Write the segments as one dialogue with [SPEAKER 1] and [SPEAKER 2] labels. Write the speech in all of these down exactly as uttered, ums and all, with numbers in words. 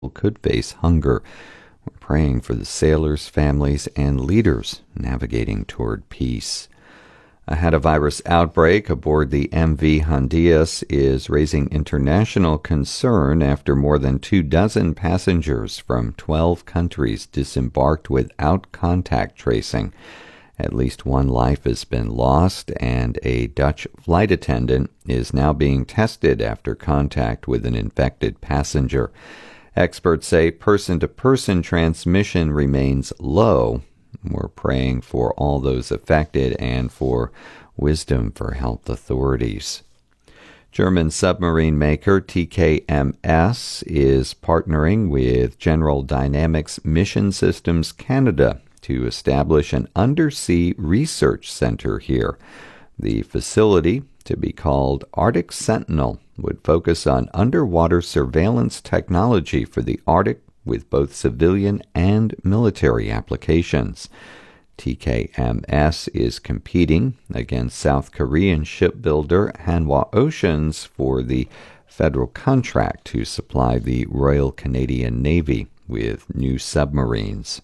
[SPEAKER 1] could face hunger. We're praying for the sailors, families, and leaders navigating toward peace. A hantavirus outbreak aboard the M V Hondias is raising international concern after more than two dozen passengers from twelve countries disembarked without contact tracing. At least one life has been lost, and a Dutch flight attendant is now being tested after contact with an infected passenger. Experts say person-to-person transmission remains low. We're praying for all those affected and for wisdom for health authorities. German submarine maker T K M S is partnering with General Dynamics Mission Systems Canada to establish an undersea research center here. The facility, to be called Arctic Sentinel, would focus on underwater surveillance technology for the Arctic with both civilian and military applications. T K M S is competing against South Korean shipbuilder Hanwha Oceans for the federal contract to supply the Royal Canadian Navy with new submarines.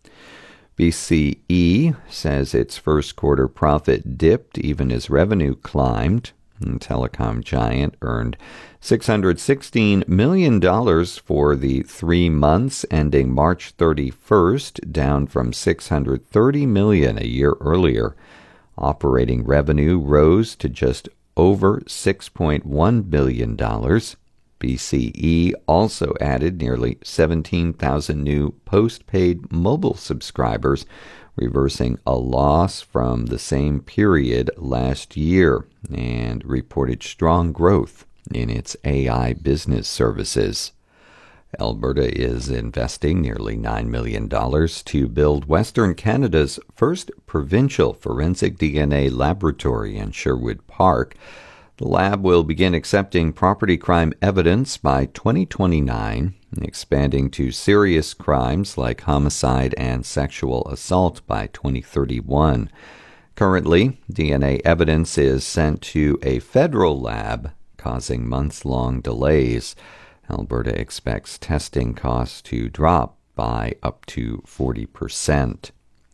[SPEAKER 1] B C E says its first quarter profit dipped even as revenue climbed. And telecom giant earned six hundred sixteen million dollars for the three months ending March thirty-first, down from six hundred thirty million dollars a year earlier. Operating revenue rose to just over six point one billion dollars. B C E also added nearly seventeen thousand new postpaid mobile subscribers, reversing a loss from the same period last year, and reported strong growth in its A I business services. Alberta is investing nearly nine million dollars to build Western Canada's first provincial forensic D N A laboratory in Sherwood Park. The lab will begin accepting property crime evidence by twenty twenty-nine, expanding to serious crimes like homicide and sexual assault by twenty thirty-one. Currently, D N A evidence is sent to a federal lab, causing months-long delays. Alberta expects testing costs to drop by up to forty percent.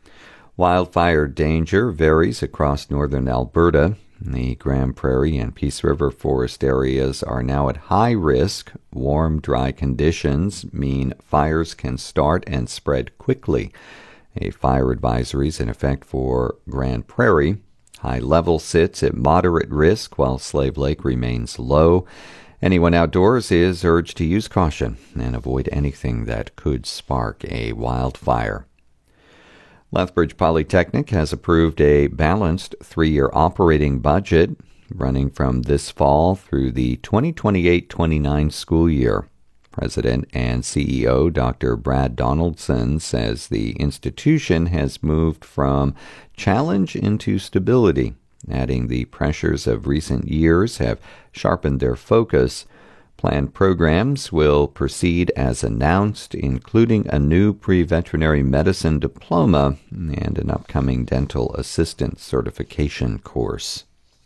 [SPEAKER 1] Wildfire danger varies across northern Alberta. The Grande Prairie and Peace River forest areas are now at high risk. Warm, dry conditions mean fires can start and spread quickly. A fire advisory is in effect for Grande Prairie. High level sits at moderate risk while Slave Lake remains low. Anyone outdoors is urged to use caution and avoid anything that could spark a wildfire. Lethbridge Polytechnic has approved a balanced three-year operating budget running from this fall through the twenty twenty-eight twenty-nine school year. President and C E O Doctor Brad Donaldson says the institution has moved from challenge into stability, adding the pressures of recent years have sharpened their focus. Planned programs will proceed as announced, including a new pre-veterinary medicine diploma and an upcoming dental assistant certification course.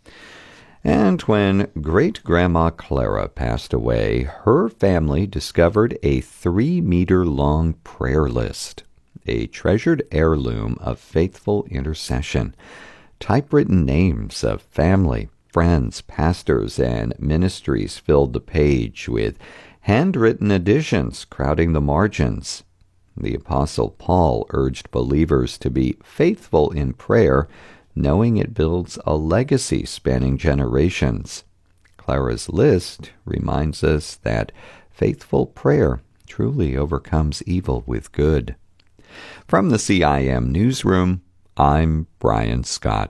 [SPEAKER 1] And when great-grandma Clara passed away, her family discovered a three-meter-long prayer list, a treasured heirloom of faithful intercession, typewritten names of family, friends, pastors, and ministries filled the page, with handwritten additions crowding the margins. The Apostle Paul urged believers to be faithful in prayer, knowing it builds a legacy spanning generations. Clara's list reminds us that faithful prayer truly overcomes evil with good. From the C I M Newsroom, I'm Brian Scott.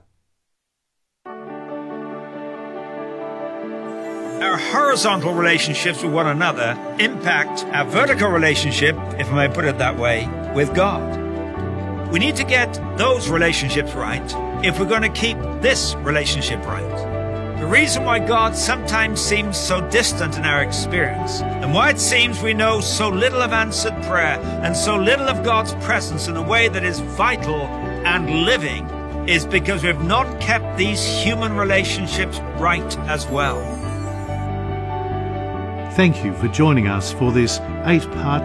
[SPEAKER 2] Our horizontal relationships with one another impact our vertical relationship, if I may put it that way, with God. We need to get those relationships right if we're going to keep this relationship right. The reason why God sometimes seems so distant in our experience, and why it seems we know so little of answered prayer and so little of God's presence in a way that is vital and living, is because we've not kept these human relationships right as well.
[SPEAKER 3] Thank you for joining us for this eight-part